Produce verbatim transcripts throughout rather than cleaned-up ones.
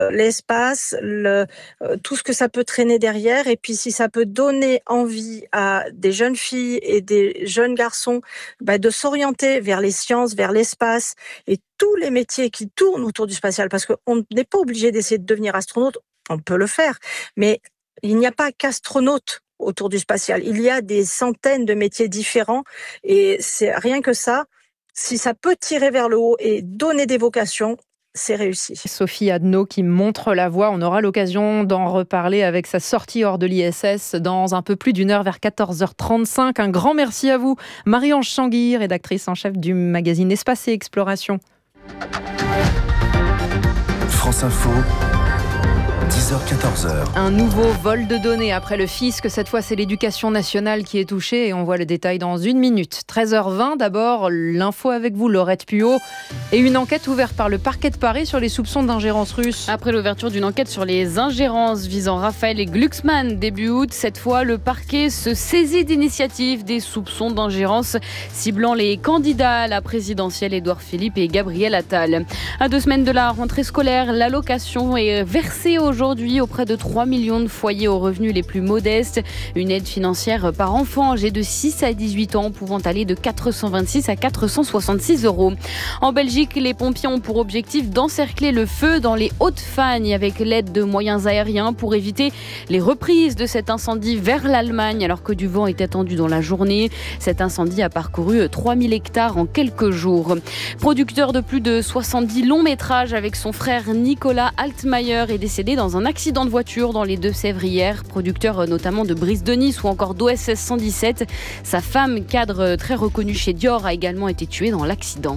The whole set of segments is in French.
l'espace, le, heu, tout ce que ça peut traîner derrière et puis si ça peut donner envie à des jeunes filles et des jeunes garçons, bah, de s'orienter vers les sciences, vers l'espace et tous les métiers qui tournent autour du spatial. Parce qu'on n'est pas obligé d'essayer de devenir astronaute, on peut le faire, mais il n'y a pas qu'astronaute autour du spatial. Il y a des centaines de métiers différents et c'est rien que ça, si ça peut tirer vers le haut et donner des vocations, c'est réussi. Sophie Adno qui montre la voie. On aura l'occasion d'en reparler avec sa sortie hors de l'I S S dans un peu plus d'une heure, vers quatorze heures trente-cinq. Un grand merci à vous, Marie-Ange Changuy, rédactrice en chef du magazine Espace et Exploration. France Info. dix heures quatorze heures. Un nouveau vol de données après le fisc. Cette fois, c'est l'éducation nationale qui est touchée et on voit le détail dans une minute. treize heures vingt, d'abord, l'info avec vous, Laurette Puot. Et une enquête ouverte par le parquet de Paris sur les soupçons d'ingérence russe. Après l'ouverture d'une enquête sur les ingérences visant Raphaël et Glucksmann début août, cette fois, le parquet se saisit d'initiatives des soupçons d'ingérence ciblant les candidats à la présidentielle Édouard Philippe et Gabriel Attal. À deux semaines de la rentrée scolaire, l'allocation est versée aujourd'hui Aujourd'hui, auprès de trois millions de foyers aux revenus les plus modestes. Une aide financière par enfant âgé de six à dix-huit ans pouvant aller de quatre cent vingt-six à quatre cent soixante-six euros. En Belgique, les pompiers ont pour objectif d'encercler le feu dans les Hautes-Fagnes avec l'aide de moyens aériens pour éviter les reprises de cet incendie vers l'Allemagne alors que du vent est attendu dans la journée. Cet incendie a parcouru trois mille hectares en quelques jours. Producteur de plus de soixante-dix longs métrages avec son frère Nicolas Altmaier est décédé dans un accident de voiture dans les Deux-Sèvres hier. Producteur notamment de Brise de Nice ou encore d'O S S cent dix-sept. Sa femme, cadre très reconnue chez Dior, a également été tuée dans l'accident.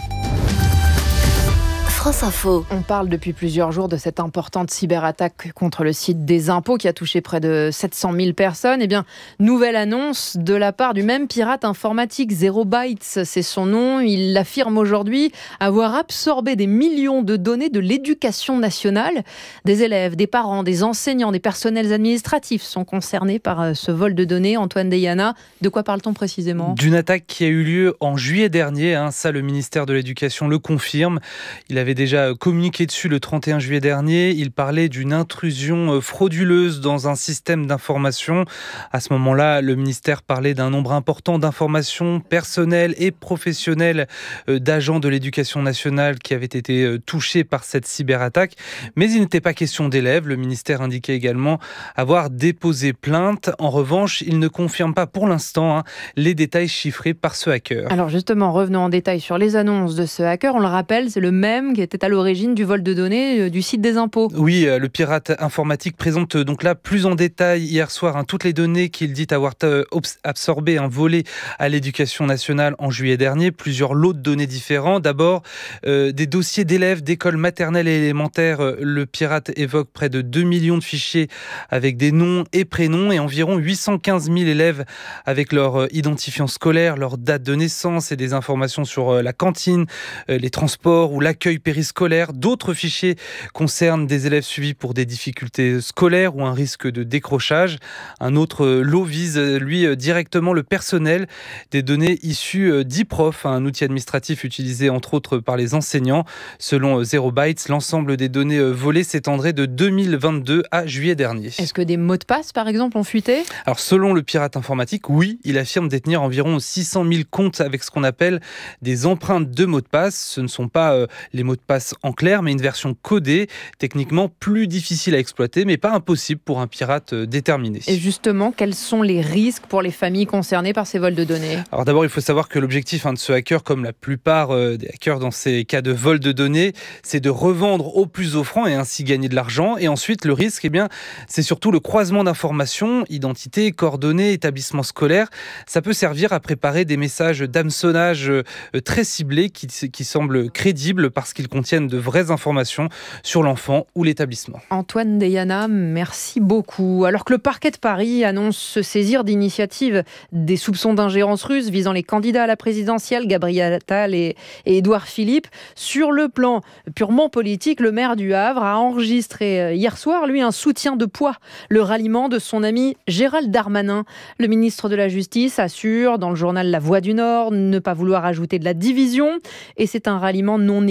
France Info. On parle depuis plusieurs jours de cette importante cyberattaque contre le site des impôts qui a touché près de sept cent mille personnes. Eh bien, nouvelle annonce de la part du même pirate informatique, Zero Bytes, c'est son nom. Il affirme aujourd'hui avoir absorbé des millions de données de l'éducation nationale. Des élèves, des parents, des enseignants, des personnels administratifs sont concernés par ce vol de données. Antoine Deyana, de quoi parle-t-on précisément ? D'une attaque qui a eu lieu en juillet dernier. Hein, ça, le ministère de l'Éducation le confirme. Il avait déjà communiqué dessus le trente et un juillet dernier. Il parlait d'une intrusion frauduleuse dans un système d'information. À ce moment-là, le ministère parlait d'un nombre important d'informations personnelles et professionnelles d'agents de l'éducation nationale qui avaient été touchés par cette cyberattaque. Mais il n'était pas question d'élèves. Le ministère indiquait également avoir déposé plainte. En revanche, il ne confirme pas pour l'instant hein, les détails chiffrés par ce hacker. Alors justement, revenons en détail sur les annonces de ce hacker. On le rappelle, c'est le même qui était à l'origine du vol de données du site des impôts. Oui, le pirate informatique présente donc là plus en détail hier soir hein, toutes les données qu'il dit avoir absorbées, un volé à l'éducation nationale en juillet dernier. Plusieurs lots de données différents. D'abord, euh, des dossiers d'élèves d'écoles maternelles et élémentaires. Le pirate évoque près de deux millions de fichiers avec des noms et prénoms et environ huit cent quinze mille élèves avec leur identifiant scolaire, leur date de naissance et des informations sur la cantine, les transports ou l'accueil périscolaire. D'autres fichiers concernent des élèves suivis pour des difficultés scolaires ou un risque de décrochage. Un autre lot vise, lui, directement le personnel. Des données issues d'I P R O F, un outil administratif utilisé entre autres par les enseignants. Selon Zero Bytes, l'ensemble des données volées s'étendrait de deux mille vingt-deux à juillet dernier. Est-ce que des mots de passe, par exemple, ont fuité ? Alors, selon le pirate informatique, oui, il affirme détenir environ six cent mille comptes avec ce qu'on appelle des empreintes de mots de passe. Ce ne sont pas euh, les mots de passe en clair, mais une version codée, techniquement plus difficile à exploiter, mais pas impossible pour un pirate déterminé. Et justement, quels sont les risques pour les familles concernées par ces vols de données ? Alors d'abord, il faut savoir que l'objectif hein, de ce hacker, comme la plupart euh, des hackers dans ces cas de vol de données, c'est de revendre au plus offrant et ainsi gagner de l'argent. Et ensuite, le risque, eh bien, c'est surtout le croisement d'informations, identité, coordonnées, établissement scolaire. Ça peut servir à préparer des messages d'hameçonnage euh, très ciblés qui, qui semblent crédibles parce qu'ils contiennent de vraies informations sur l'enfant ou l'établissement. Antoine Deyana, merci beaucoup. Alors que le parquet de Paris annonce se saisir d'initiatives des soupçons d'ingérence russe visant les candidats à la présidentielle, Gabriel Attal et, et Édouard Philippe, sur le plan purement politique, le maire du Havre a enregistré hier soir, lui, un soutien de poids, le ralliement de son ami Gérald Darmanin. Le ministre de la Justice assure dans le journal La Voix du Nord ne pas vouloir ajouter de la division et c'est un ralliement non négligeable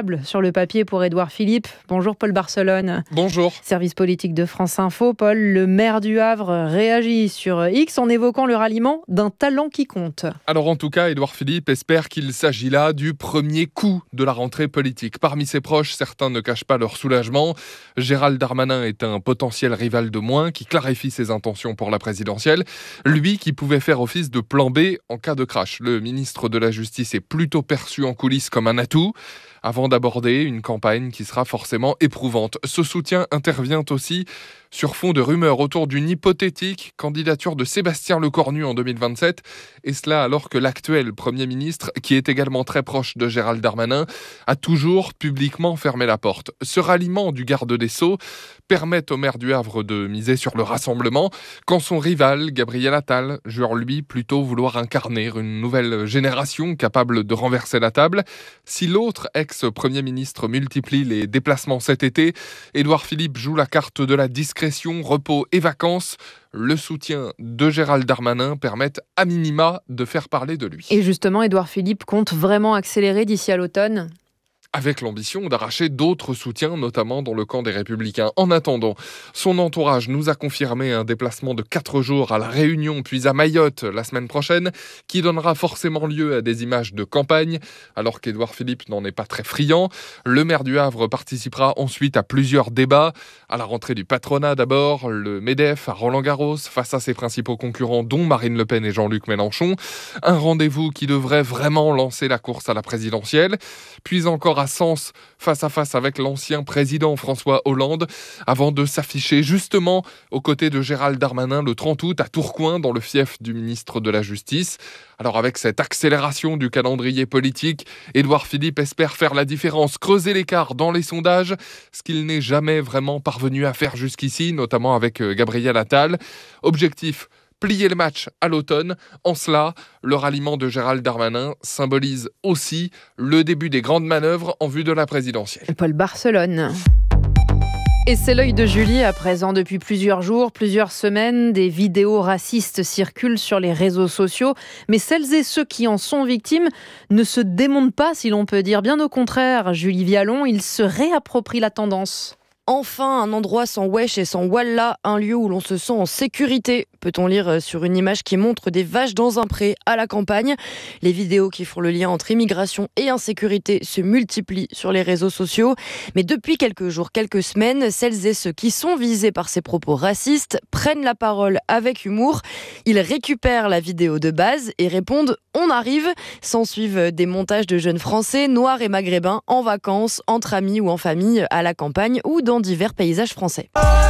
favorable sur le papier pour Édouard Philippe. Bonjour Paul Barcelone. Bonjour. Service politique de France Info. Paul, le maire du Havre réagit sur X en évoquant le ralliement d'un talent qui compte. Alors en tout cas, Édouard Philippe espère qu'il s'agit là du premier coup de la rentrée politique. Parmi ses proches, certains ne cachent pas leur soulagement. Gérald Darmanin est un potentiel rival de moins qui clarifie ses intentions pour la présidentielle. Lui qui pouvait faire office de plan B en cas de crash. Le ministre de la Justice est plutôt perçu en coulisses comme un atout, avant d'aborder une campagne qui sera forcément éprouvante. Ce soutien intervient aussi sur fond de rumeurs autour d'une hypothétique candidature de Sébastien Lecornu en deux mille vingt-sept, et cela alors que l'actuel Premier ministre, qui est également très proche de Gérald Darmanin, a toujours publiquement fermé la porte. Ce ralliement du garde des Sceaux permet au maire du Havre de miser sur le rassemblement, quand son rival, Gabriel Attal, jure lui plutôt vouloir incarner une nouvelle génération capable de renverser la table. Si l'autre ex-Premier ministre multiplie les déplacements cet été, Édouard Philippe joue la carte de la discrétion, repos et vacances. Le soutien de Gérald Darmanin permet à minima de faire parler de lui. Et justement, Édouard Philippe compte vraiment accélérer d'ici à l'automne ? Avec l'ambition d'arracher d'autres soutiens, notamment dans le camp des Républicains. En attendant, son entourage nous a confirmé un déplacement de quatre jours à La Réunion, puis à Mayotte la semaine prochaine, qui donnera forcément lieu à des images de campagne, alors qu'Édouard Philippe n'en est pas très friand. Le maire du Havre participera ensuite à plusieurs débats, à la rentrée du patronat d'abord, le MEDEF à Roland-Garros, face à ses principaux concurrents, dont Marine Le Pen et Jean-Luc Mélenchon. Un rendez-vous qui devrait vraiment lancer la course à la présidentielle, puis encore à Sens, face à face avec l'ancien président François Hollande, avant de s'afficher justement aux côtés de Gérald Darmanin le trente août à Tourcoing, dans le fief du ministre de la Justice. Alors avec cette accélération du calendrier politique, Édouard Philippe espère faire la différence, creuser l'écart dans les sondages, ce qu'il n'est jamais vraiment parvenu à faire jusqu'ici, notamment avec Gabriel Attal. Objectif: plier le match à l'automne. En cela, le ralliement de Gérald Darmanin symbolise aussi le début des grandes manœuvres en vue de la présidentielle. Paul Barcelone. Et c'est l'œil de Julie à présent. Depuis plusieurs jours, plusieurs semaines, des vidéos racistes circulent sur les réseaux sociaux. Mais celles et ceux qui en sont victimes ne se démontent pas, si l'on peut dire. Bien au contraire, Julie Vialon, ils se réapproprient la tendance. Enfin, un endroit sans wesh et sans wallah, un lieu où l'on se sent en sécurité, peut-on lire sur une image qui montre des vaches dans un pré à la campagne. Les vidéos qui font le lien entre immigration et insécurité se multiplient sur les réseaux sociaux. Mais depuis quelques jours, quelques semaines, celles et ceux qui sont visés par ces propos racistes prennent la parole avec humour. Ils récupèrent la vidéo de base et répondent « On arrive ». S'ensuivent des montages de jeunes Français, noirs et maghrébins en vacances, entre amis ou en famille, à la campagne ou dans divers paysages français.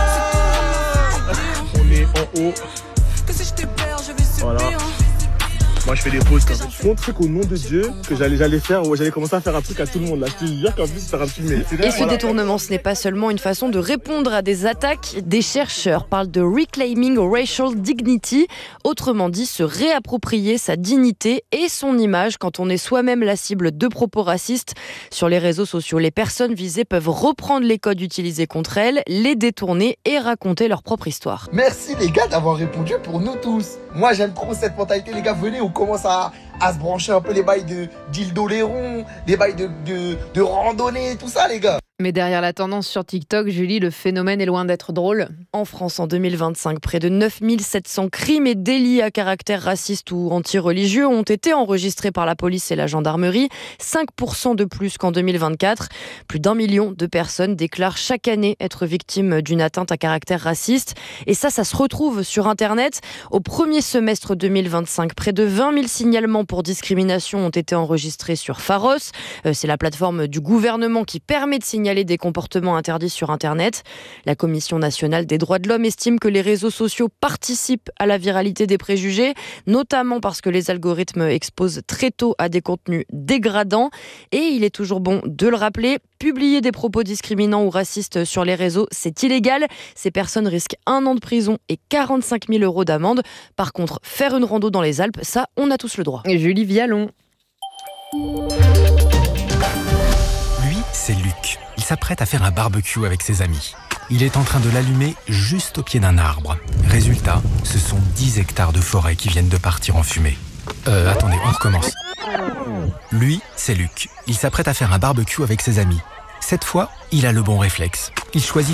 On est en haut. Voilà. Moi je fais des pauses quand même. Je montre qu'au nom de Dieu que j'allais, j'allais faire, ouais, j'allais commencer à faire un truc à tout le monde là. Je te jure qu'en plus ça va me filmer. Et ce détournement, ce n'est pas seulement une façon de répondre à des attaques. Des chercheurs parlent de reclaiming racial dignity, autrement dit se réapproprier sa dignité et son image quand on est soi-même la cible de propos racistes. Sur les réseaux sociaux, les personnes visées peuvent reprendre les codes utilisés contre elles, les détourner et raconter leur propre histoire. Merci les gars d'avoir répondu pour nous tous. Moi j'aime trop cette mentalité, les gars, venez, on commence à, à se brancher un peu les bails de dildo Léron, les bails de, de, de randonnée, tout ça les gars. Mais derrière la tendance sur TikTok, Julie, le phénomène est loin d'être drôle. En France, en deux mille vingt-cinq, près de neuf mille sept cents crimes et délits à caractère raciste ou anti-religieux ont été enregistrés par la police et la gendarmerie, cinq pour cent de plus qu'en deux mille vingt-quatre. Plus d'un million de personnes déclarent chaque année être victimes d'une atteinte à caractère raciste. Et ça, ça se retrouve sur Internet. Au premier semestre deux mille vingt-cinq, près de vingt mille signalements pour discrimination ont été enregistrés sur Pharos. C'est la plateforme du gouvernement qui permet de signaler des comportements interdits sur Internet. La Commission nationale des droits de l'homme estime que les réseaux sociaux participent à la viralité des préjugés, notamment parce que les algorithmes exposent très tôt à des contenus dégradants. Et il est toujours bon de le rappeler, publier des propos discriminants ou racistes sur les réseaux, c'est illégal. Ces personnes risquent un an de prison et quarante-cinq mille euros d'amende. Par contre, faire une rando dans les Alpes, ça, on a tous le droit. Et Julie Vialon. Lui, c'est Luc. Il s'apprête à faire un barbecue avec ses amis. Il est en train de l'allumer juste au pied d'un arbre. Résultat, ce sont dix hectares de forêt qui viennent de partir en fumée. Euh, attendez, on recommence. Lui, c'est Luc. Il s'apprête à faire un barbecue avec ses amis. Cette fois, il a le bon réflexe. Il choisit